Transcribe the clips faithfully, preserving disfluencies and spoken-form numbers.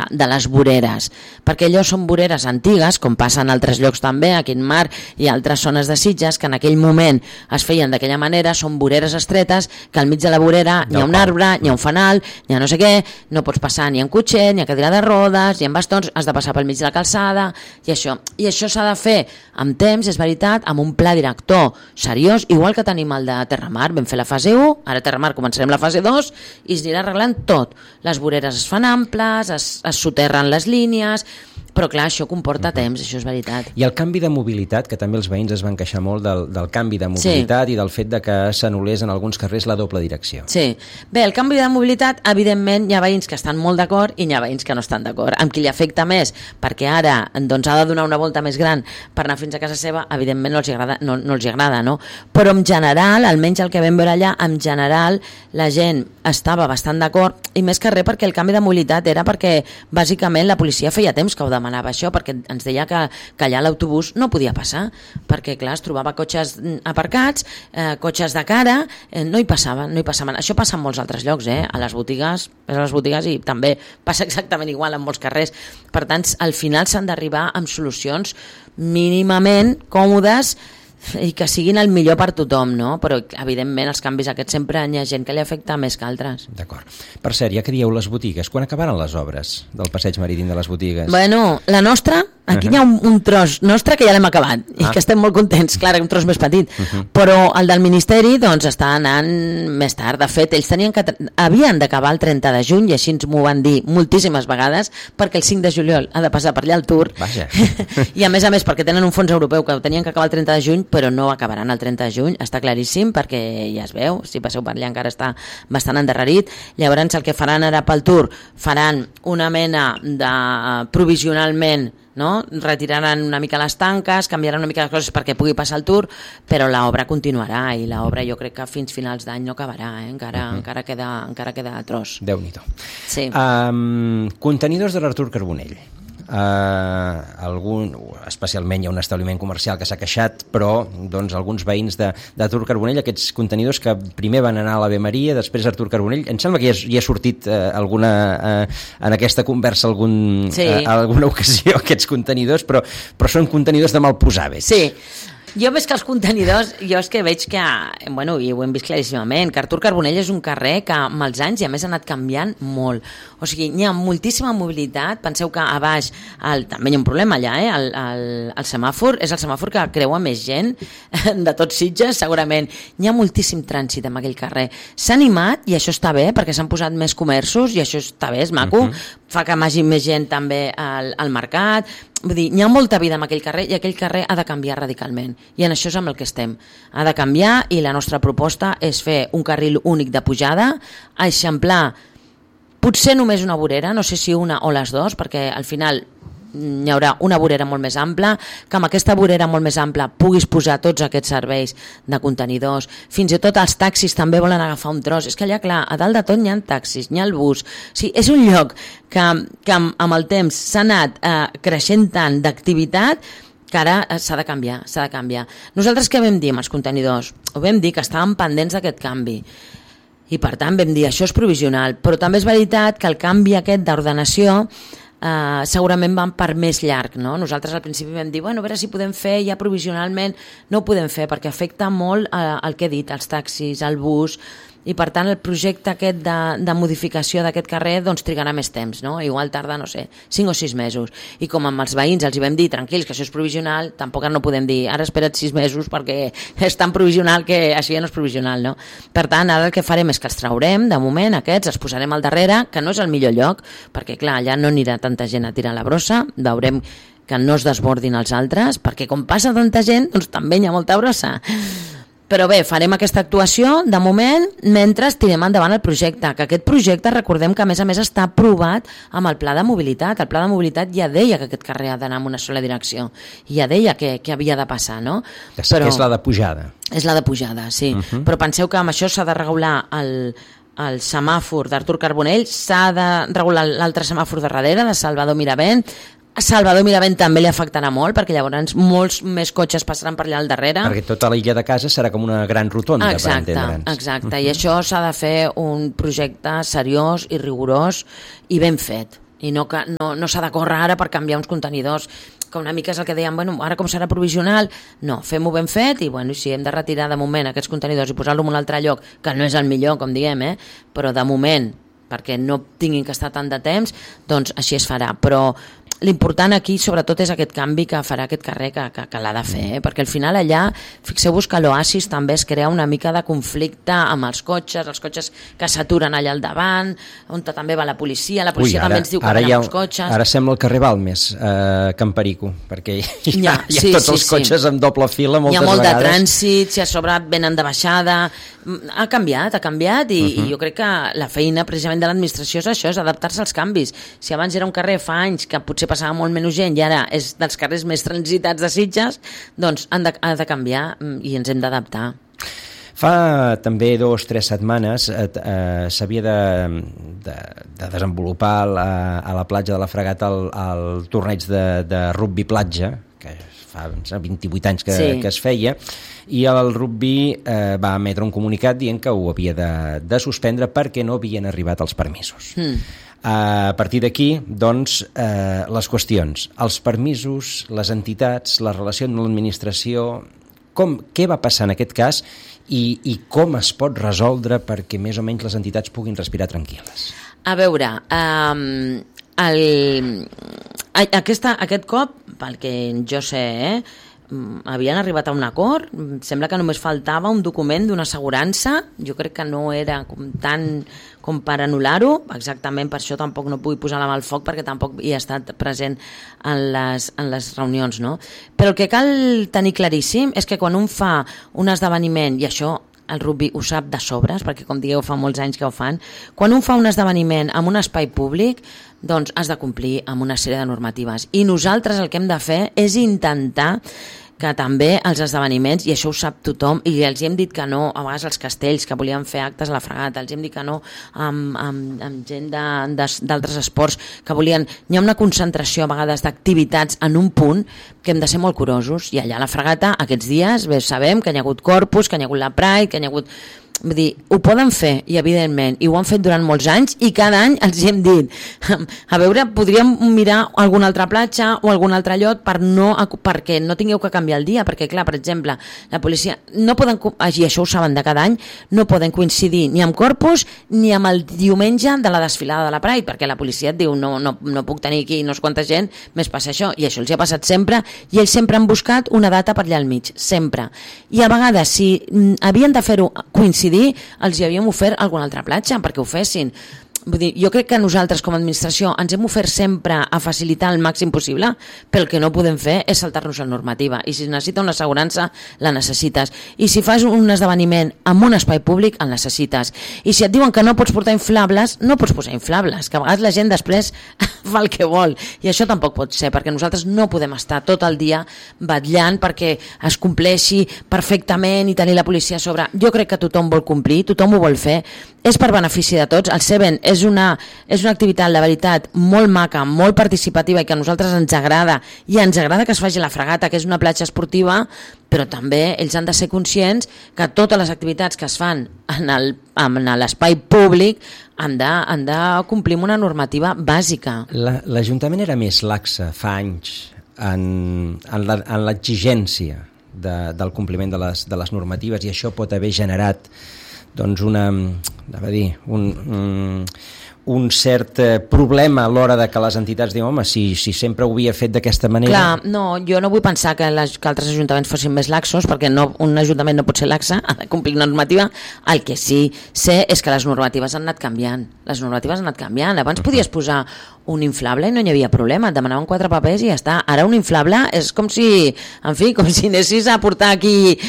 de les voreres, perquè allò són voreres antigues, com passa en altres llocs també, aquí en Mar i altres zones de Sitges, que en aquell moment es feien d'aquella manera, són voreres estretes, que al mig de la vorera hi ha un arbre, hi ha un fanal, hi ha no sé què, no pots passar ni en cotxet, ni en cadira de rodes, ni en bastons, has de passar pel mig de la calçada, i això. I això s'ha de fer amb temps, és veritat, amb un pla director seriós, igual que tenim el de Terramar, vam fer la fase u, ara a Terramar començarem la fase dos, i es anirà arreglant tot. Les voreres es fan amples, es, es soterren les línies, però clar, això comporta temps, això és veritat. I el canvi de mobilitat, que també els veïns es van queixar molt del, del canvi de mobilitat sí. I del fet de que s'anul·lés en alguns carrers la doble direcció. Sí. Bé, el canvi de mobilitat, evidentment, hi ha veïns que estan molt d'acord i hi ha veïns que no estan d'acord. Amb qui li afecta més, perquè ara doncs, ha de donar una volta més gran per anar fins a casa seva, evidentment no els agrada, no, no els agrada, no? Però en general, almenys el que vam veure allà, en general la gent estava bastant d'acord, i més que res perquè el canvi de mobilitat era perquè bàsicament la policia feia temps que ho demanava això, perquè ens deia que, que allà l'autobús no podia passar, perquè clar, es trobava cotxes aparcats, eh, cotxes de cara, eh, no hi passaven, no hi passaven. Això passa en molts altres llocs, eh? A les botigues, a les botigues i també passa exactament igual en molts carrers. Per tant, al final s'han d'arribar amb solucions mínimament còmodes i que siguin el millor per tothom, no? Però evidentment els canvis aquests sempre hi ha gent que li afecta més que altres. D'acord. Per cert, ja que dieu les botigues, quan acabaran les obres del passeig marítim de les botigues? Bueno, la nostra, aquí uh-huh. hi ha un, un tros nostre que ja l'hem acabat i ah. que estem molt contents, clar, un tros més petit, uh-huh. però el del Ministeri doncs està anant més tard. De fet, ells tenien que havien d'acabar el trenta de juny i així ens m'ho van dir moltíssimes vegades, perquè el cinc de juliol ha de passar per allà el Tour. Vaja. I a més a més perquè tenen un fons europeu que tenien que acabar el trenta de juny, però no acabaran el trenta de juny, està claríssim, perquè ja es veu, si passeu per allà encara està bastant endarrerit. Llavors el que faran ara pel Tour, faran una mena de provisionalment, no? Retiraran una mica les tanques, canviaran una mica les coses perquè pugui passar el Tour, però l'obra continuarà i l'obra jo crec que fins finals d'any no acabarà, eh? encara, uh-huh. encara, queda, encara queda tros. Déu-n'hi-do. Sí. Um, contenidors de l'Artur Carbonell. Uh, algun, especialment hi ha un establiment comercial que s'ha queixat, però doncs, alguns veïns d'Artur Carbonell, aquests contenidors que primer van anar a l'Ave Maria, després a Artur Carbonell, em sembla que ja, ja ha sortit uh, alguna, uh, en aquesta conversa algun, sí. uh, alguna ocasió aquests contenidors, però, però són contenidors de mal posar, veig. Sí. Jo més que els contenidors, jo és que veig que, bueno, i ho hem vist claríssimament, que Artur Carbonell és un carrer que amb els anys i a més ha anat canviant molt. O sigui, hi ha moltíssima mobilitat, penseu que a baix, el, també hi ha un problema allà, eh? el, el, el semàfor, és el semàfor que creua més gent de tots Sitges, segurament. Hi ha moltíssim trànsit en aquell carrer. S'ha animat i això està bé, perquè s'han posat més comerços i això està bé, és maco, uh-huh. fa que hi hagi més gent també al, al mercat. Vull dir, hi ha molta vida en aquell carrer i aquell carrer ha de canviar radicalment i en això és amb el que estem, ha de canviar i la nostra proposta és fer un carril únic de pujada, eixamplar potser només una vorera, no sé si una o les dues, perquè al final hi haurà una vorera molt més ampla, que amb aquesta vorera molt més ampla puguis posar tots aquests serveis de contenidors, fins i tot els taxis també volen agafar un tros, és que allà clar, a dalt de tot hi ha taxis, hi ha el bus, o sigui, és un lloc que, que amb el temps s'ha anat eh, creixent tant d'activitat que ara s'ha de canviar, s'ha de canviar. Nosaltres què vam dir amb els contenidors? Ho vam dir que estàvem pendents d'aquest canvi i per tant vam dir això és provisional, però també és veritat que el canvi aquest d'ordenació Uh, segurament van per més llarg, no? Nosaltres al principi vam dir, bueno, a veure si podem fer ja provisionalment, no ho podem fer perquè afecta molt uh, el que he dit, els taxis, el bus, i per tant el projecte aquest de, de modificació d'aquest carrer doncs trigarà més temps, no? Igual tarda, no sé, cinc o sis mesos, i com amb els veïns els hi vam dir, tranquils, que això és provisional, tampoc no podem dir, ara espera't sis mesos perquè és tan provisional que això ja no és provisional, no? Per tant, ara el que farem és que els traurem, de moment, aquests, els posarem al darrere, que no és el millor lloc, perquè clar, allà no anirà tanta gent a tirar la brossa, veurem que no es desbordin els altres, perquè com passa tanta gent, doncs també hi ha molta brossa. Però bé, farem aquesta actuació de moment mentre tirem endavant el projecte, que aquest projecte recordem que a més a més està aprovat amb el pla de mobilitat. El pla de mobilitat ja deia que aquest carrer ha d'anar en una sola direcció, ja deia que, que havia de passar, no? Que sí, Però, que és la de pujada. És la de pujada, sí. Uh-huh. Però penseu que amb això s'ha de regular el, el semàfor d'Artur Carbonell, s'ha de regular l'altre semàfor de darrere, de Salvador Miravent. A Salvador Miravent també li afectarà molt, perquè llavors molts més cotxes passaran per allà al darrere. Perquè tota l'illa de casa serà com una gran rotonda, exacte, per entendre'ns. Exacte, uh-huh. I això s'ha de fer un projecte seriós i rigorós i ben fet. i no, no, no s'ha de córrer ara per canviar uns contenidors, que una mica és el que dèiem, bueno, ara com serà provisional, no, fem-ho ben fet, i bueno, si hem de retirar de moment aquests contenidors i posar-lo en un altre lloc, que no és el millor, com diem, eh? Però de moment, perquè no tinguin que estar tant de temps, doncs així es farà, però l'important aquí sobretot és aquest canvi que farà aquest carrer que, que, que l'ha de fer, eh? Perquè al final allà, fixeu-vos que l'Oasis també es crea una mica de conflicte amb els cotxes, els cotxes que s'aturen allà al davant, on també va la policia, la policia Ui, ara, també ens diu que van amb els cotxes. Ara sembla el carrer Balmes, eh, Can Perico, perquè hi ha, ja, hi ha sí, tots sí, els cotxes sí. en doble fila moltes vegades. Hi ha molt vegades. de trànsit, si a sobre venen de baixada, ha canviat, ha canviat i, uh-huh. i jo crec que la feina precisament de l'administració és això, és adaptar-se als canvis. Si abans era un carrer fa anys que potser passava molt menys gent i ara és dels carrers més transitats de Sitges, doncs han de, ha de canviar i ens hem d'adaptar. Fa també dos o tres setmanes eh, eh, s'havia de, de, de desenvolupar la, a la platja de la Fragata el, el torneig de, de rugby platja, que fa vint-i-vuit anys que, sí. que es feia, i el rugby eh, va emetre un comunicat dient que ho havia de, de suspendre perquè no havien arribat els permisos. Mm. A partir d'aquí, doncs, eh, les qüestions, els permisos, les entitats, la relació amb l'administració, com, què va passar en aquest cas i, i com es pot resoldre perquè més o menys les entitats puguin respirar tranquil·les? A veure, um, el, aquesta, aquest cop, pel que jo sé, eh, havien arribat a un acord, sembla que només faltava un document d'una assegurança, jo crec que no era com tant com per anul·lar-ho, exactament per això tampoc no vull posar la mà al foc perquè tampoc hi he estat present en les, en les reunions, no? Però el que cal tenir claríssim és que quan un fa un esdeveniment, i això el rugby ho sap de sobres, perquè com digueu fa molts anys que ho fan, quan un fa un esdeveniment en un espai públic, doncs has de complir amb una sèrie de normatives. I nosaltres el que hem de fer és intentar que també els esdeveniments, i això ho sap tothom, i els hem dit que no, a vegades els castells que volien fer actes a la Fragata, els hem dit que no amb, amb, amb gent d'altres esports que volien, hi ha una concentració a vegades d'activitats en un punt que hem de ser molt curosos, i allà a la Fragata aquests dies bé, sabem que hi ha hagut Corpus, que hi ha hagut la Pride, que hi ha hagut... Vull dir, ho poden fer, i evidentment, i ho han fet durant molts anys, i cada any els hem dit, a veure, podríem mirar alguna altra platja o algun altre lloc per no, perquè no tingueu que canviar el dia, perquè clar, per exemple, la policia no poden, i això ho saben de cada any, no poden coincidir ni amb Corpus ni amb el diumenge de la desfilada de la Pride, perquè la policia et diu, no, no, no puc tenir aquí no sé quanta gent, més passa això, i això els ha passat sempre, i ells sempre han buscat una data per allà al mig, sempre, i a vegades si havien de fer-ho coincidir els hi havíem ofert alguna altra platja perquè ho fessin. Vull dir, jo crec que nosaltres com a administració ens hem ofert sempre a facilitar el màxim possible, però el que no podem fer és saltar-nos la normativa, i si necessita una assegurança la necessites, i si fas un esdeveniment en un espai públic el necessites, i si et diuen que no pots portar inflables no pots posar inflables, que a vegades la gent després fa el que vol, i això tampoc pot ser, perquè nosaltres no podem estar tot el dia vetllant perquè es compleixi perfectament i tenir la policia a sobre. Jo crec que tothom vol complir, tothom ho vol fer, és per benefici de tots. El Seven és una, és una activitat, la veritat, molt maca, molt participativa i que a nosaltres ens agrada, i ens agrada que es faci la Fragata, que és una platja esportiva, però també ells han de ser conscients que totes les activitats que es fan en el, en l'espai públic han de, han de complir amb una normativa bàsica. La, L'Ajuntament era més laxa fa anys en, en l'exigència de, del compliment de les, de les normatives, i això pot haver generat doncs una, a dir, un, un, un cert problema a l'hora de que les entitats diuen, home, si, si sempre ho havia fet d'aquesta manera... Clar, no, jo no vull pensar que, les, que altres ajuntaments fossin més laxos, perquè no, un ajuntament no pot ser laxa, ha de complir una normativa. El que sí sé és que les normatives han anat canviant, les normatives han anat canviant. Abans podies posar un inflable i no hi havia problema, et demanaven quatre papers i ja està. Ara un inflable és com si, en fi, com si anessis a portar aquí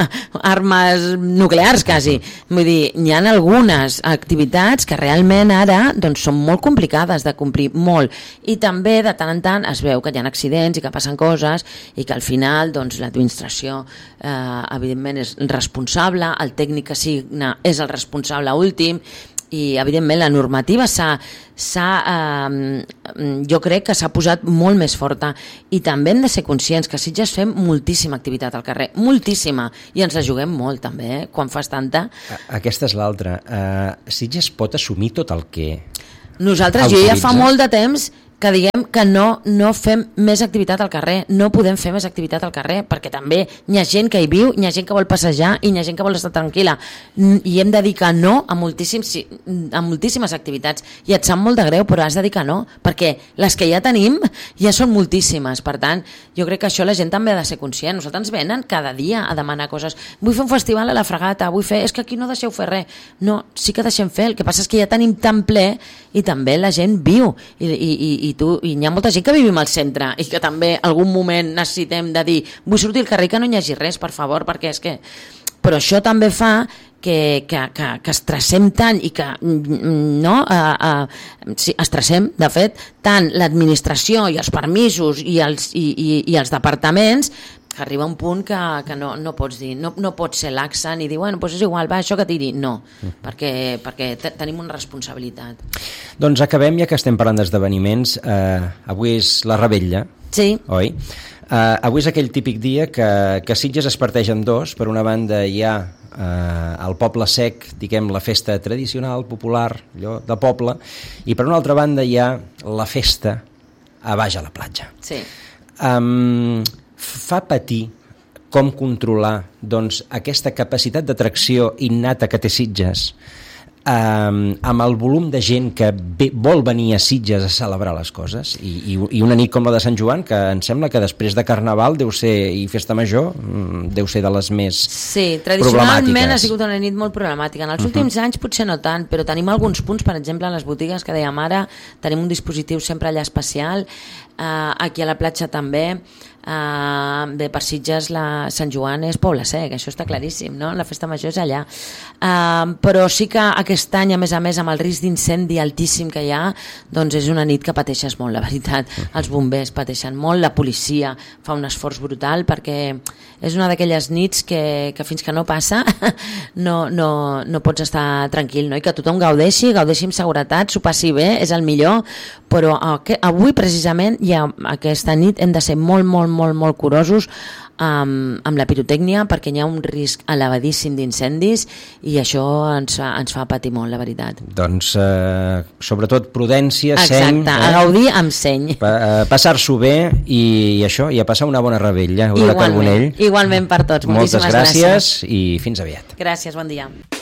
armes nuclears quasi. Vull dir, hi ha algunes activitats que realment ara doncs, són molt complicades de complir, molt, i també de tant en tant es veu que hi ha accidents i que passen coses i que al final doncs, l'administració eh, evidentment és responsable, el tècnic que signa és el responsable últim, i evidentment la normativa s'ha, s'ha eh, jo crec que s'ha posat molt més forta, i també hem de ser conscients que a Sitges fem moltíssima activitat al carrer, moltíssima, i ens la juguem molt també, eh? Quan fas tanta. Aquesta és l'altra. Uh, Sitges pot assumir tot el que Nosaltres, jo ja fa molt de temps que diguem que no, no fem més activitat al carrer, no podem fer més activitat al carrer, perquè també hi ha gent que hi viu, hi ha gent que vol passejar i hi ha gent que vol estar tranquil·la, i hem de dir que no a, moltíssims, a moltíssimes activitats, i et sap molt de greu, però has de dir que no, perquè les que ja tenim ja són moltíssimes. Per tant, jo crec que això la gent també ha de ser conscient. Nosaltres ens venen cada dia a demanar coses, vull fer un festival a la Fragata, vull fer, és que aquí no deixeu fer res. No, sí que deixem fer, el que passa és que ja tenim tan ple i també la gent viu, i, i, i i tu, i hi ha molta gent que vivim al centre i que també algun moment necessitem de dir vull sortir al carrer que no hi hagi res, per favor, perquè és que... Però això també fa que, que, que, que estressem tant i que no, uh, uh, sí, estressem, de fet, tant l'administració i els permisos i els, i, i, i els departaments, que arriba un punt que, que no, no pots dir, no, no pots ser laxa ni dir, bueno, doncs és igual, va, això que tiri. No, mm. perquè, perquè te, tenim una responsabilitat. Doncs acabem, ja que estem parlant d'esdeveniments. Eh, avui és la Revetlla, sí. Oi? Eh, avui és aquell típic dia que, que Sitges es parteix en dos. Per una banda hi ha eh, el Poble Sec, diguem, la festa tradicional, popular, allò de poble, i per una altra banda hi ha la festa a baix a la platja. Sí. Um, fa patir com controlar, doncs, aquesta capacitat d'atracció innata que té Sitges, um, amb el volum de gent que ve, vol venir a Sitges a celebrar les coses, i, i, i una nit com la de Sant Joan, que em sembla que després de Carnaval deu ser, i Festa Major deu ser de les més sí, tradicionalment ha sigut una nit molt problemàtica. En els uh -huh. últims anys potser no tant, però tenim alguns punts, per exemple a les botigues que dèiem ara, tenim un dispositiu sempre allà especial, uh, aquí a la platja també. Uh, bé, per Sitges la Sant Joan és Poble Sec, això està claríssim, no? La festa major és allà, uh, però sí que aquest any, a més a més, amb el risc d'incendi altíssim que hi ha, doncs és una nit que pateixes molt, la veritat. Els bombers pateixen molt, la policia fa un esforç brutal, perquè és una d'aquelles nits que, que fins que no passa no, no, no pots estar tranquil, no? I que tothom gaudeixi, gaudeixi amb seguretat, s'ho passi bé, és el millor, però avui precisament, ja aquesta nit, hem de ser molt, molt, molt, molt curosos amb, amb la pirotècnia, perquè hi ha un risc elevadíssim d'incendis i això ens, ens fa patir molt, la veritat. Doncs eh, sobretot prudència, exacte, seny, eh? A gaudir amb seny, pa, eh, passar-s'ho bé i, i això, i a passar una bona revetlla. Igualment, igualment per tots. Moltes moltíssimes gràcies, gràcies i fins aviat. Gràcies, bon dia.